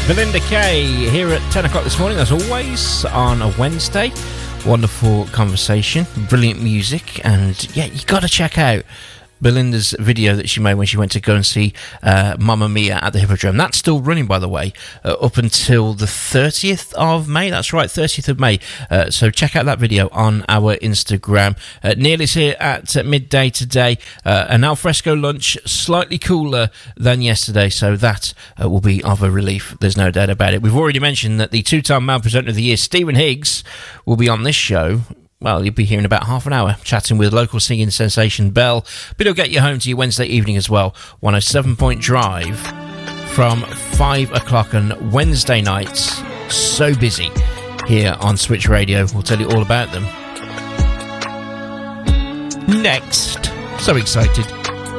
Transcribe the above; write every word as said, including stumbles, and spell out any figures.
Belinda Kay here at ten o'clock this morning, as always, on a Wednesday. Wonderful conversation, brilliant music, and yeah, you got to check out Belinda's video that she made when she went to go and see uh, Mamma Mia at the Hippodrome. That's still running, by the way, uh, up until the thirtieth of May. That's right, thirtieth of May. Uh, so check out that video on our Instagram. Uh, Neil is here at uh, midday today. Uh, an alfresco lunch, slightly cooler than yesterday, so that uh, will be of a relief. There's no doubt about it. We've already mentioned that the two-time Male Presenter of the Year, Stephen Higgs, will be on this show. Well, you'll be here in about half an hour, chatting with local singing sensation Belle. But it'll get you home to your Wednesday evening as well. one oh seven Point Drive from five o'clock on Wednesday nights. So busy here on Switch Radio. We'll tell you all about them next. So excited.